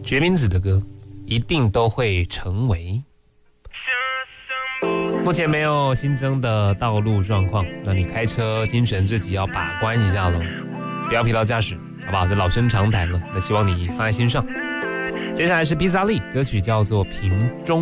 决明子的歌一定都会成为。目前没有新增的道路状况，那你开车精神自己要把关一下咯，不要疲劳驾驶，好不好？这老生常谈了，那希望你放在心上。接下来是比萨利，歌曲叫做《瓶中》。